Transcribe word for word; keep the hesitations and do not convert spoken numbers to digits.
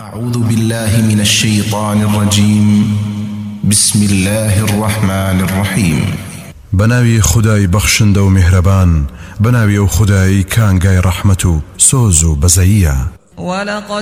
أعوذ بالله من الشيطان الرجيم. بسم الله الرحمن الرحيم. بناوي خداي بخشند و مهربان، بناوي خداي كانغاي رحمتو سوزو بزايا. ولقد